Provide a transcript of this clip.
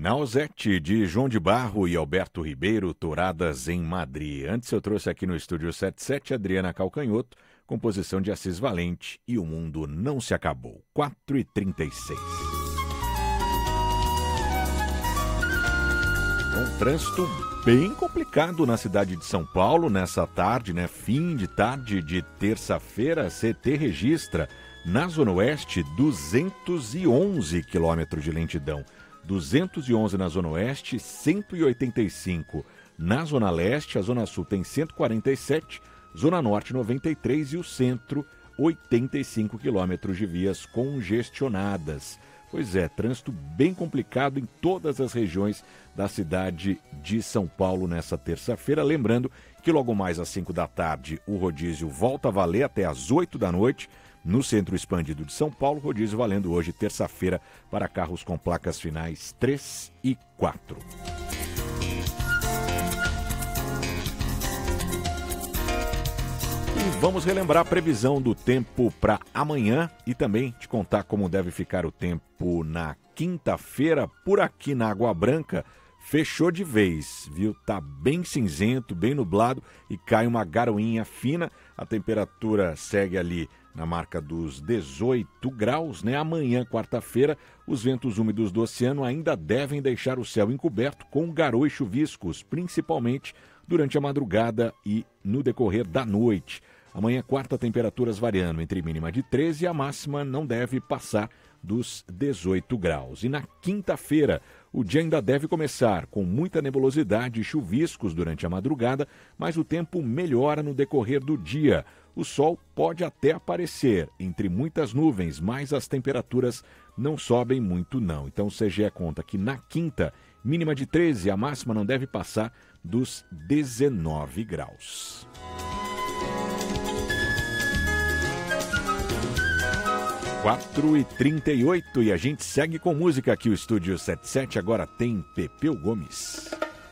Nausete, de João de Barro e Alberto Ribeiro, Touradas em Madrid. Antes eu trouxe aqui no Estúdio 77 Adriana Calcanhoto, composição de Assis Valente e O Mundo Não Se Acabou. 4h36. Um trânsito bem complicado na cidade de São Paulo nessa tarde, fim de tarde de terça-feira. CT registra na Zona Oeste 211 quilômetros de lentidão. 211 na Zona Oeste, 185 na Zona Leste, a Zona Sul tem 147, Zona Norte 93 e o Centro 85 quilômetros de vias congestionadas. Pois é, trânsito bem complicado em todas as regiões da cidade de São Paulo nessa terça-feira. Lembrando que logo mais às 5 da tarde o rodízio volta a valer até às 8 da noite. No Centro Expandido de São Paulo, rodízio valendo hoje, terça-feira, para carros com placas finais 3 e 4. E vamos relembrar a previsão do tempo para amanhã e também te contar como deve ficar o tempo na quinta-feira. Por aqui na Água Branca, fechou de vez, viu? Tá bem cinzento, bem nublado e cai uma garoinha fina. A temperatura segue ali na marca dos 18 graus, Amanhã, quarta-feira, os ventos úmidos do oceano ainda devem deixar o céu encoberto com garoa e chuviscos, principalmente durante a madrugada e no decorrer da noite. Amanhã, quarta, temperaturas variando entre mínima de 13 e a máxima não deve passar dos 18 graus. E na quinta-feira, o dia ainda deve começar com muita nebulosidade e chuviscos durante a madrugada, mas o tempo melhora no decorrer do dia. O sol pode até aparecer entre muitas nuvens, mas as temperaturas não sobem muito não. Então o CGE conta que na quinta, mínima de 13, a máxima não deve passar dos 19 graus. Quatro e 38 e a gente segue com música aqui. O Estúdio 77 agora tem Pepeu Gomes.